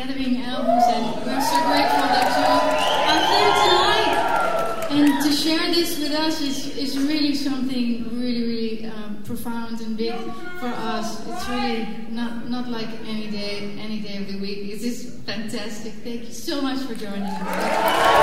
gathering albums, and we're so grateful that you are here tonight. And to share this with us is really something really profound and big for us. It's really not like any day of the week. It's just fantastic. Thank you so much for joining us.